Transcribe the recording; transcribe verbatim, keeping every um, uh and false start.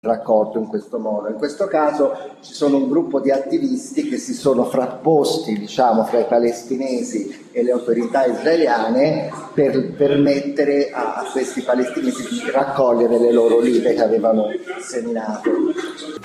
raccolto in questo modo. In questo caso ci sono un gruppo di attivisti che si sono frapposti, diciamo, fra i palestinesi e le autorità israeliane per permettere a, a questi palestinesi di raccogliere le loro olive che avevano seminato.